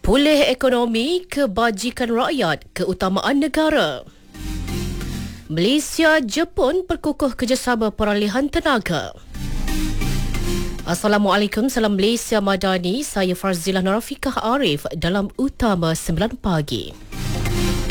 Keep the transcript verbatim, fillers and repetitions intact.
Pulih ekonomi, kebajikan rakyat, keutamaan negara. Malaysia, Jepun perkukuh kerjasama peralihan tenaga. Assalamualaikum, salam Malaysia Madani. Saya Farzilah Narafikah Arif dalam Utama sembilan pagi.